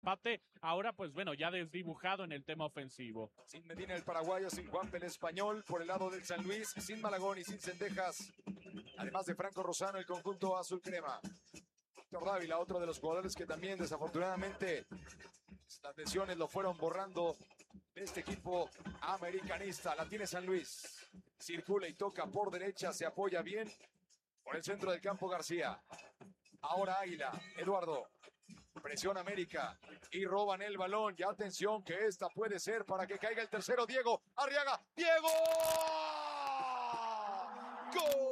empate, ahora pues bueno, ya desdibujado en el tema ofensivo. Sin Medina el paraguayo, sin Juanpe el español, por el lado del San Luis, sin Malagón y sin Cendejas, además de Franco Rosano, el conjunto azul crema. Víctor Dávila, otro de los jugadores que también desafortunadamente las lesiones lo fueron borrando de este equipo americanista. La tiene San Luis, circula y toca por derecha, se apoya bien por el centro del campo García. Ahora Águila, Eduardo, presión América y roban el balón. Ya atención que esta puede ser para que caiga el tercero. Diego Arriaga, Diego, ¡gol!